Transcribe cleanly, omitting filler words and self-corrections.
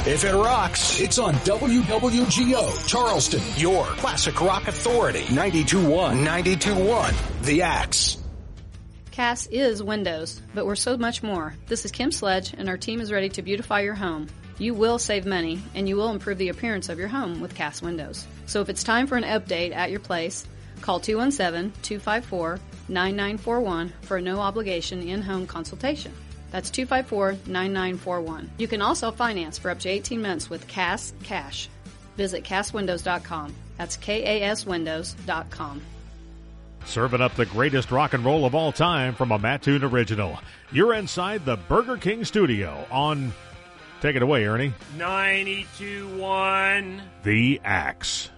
If it rocks, it's on WWGO Charleston, your classic rock authority. 92.1, The Axe. Cass is windows, but we're so much more. This is Kim Sledge, and our team is ready to beautify your home. You will save money, and you will improve the appearance of your home with Cass Windows. So if it's time for an update at your place, call 217-254-9941 for a no-obligation in-home consultation. That's 254-9941. You can also finance for up to 18 months with Cass Cash. Visit CassWindows.com. That's KASWindows.com. Serving up the greatest rock and roll of all time from a Mattoon original. You're inside the Burger King studio on... Take it away, Ernie. 92.1 The Axe.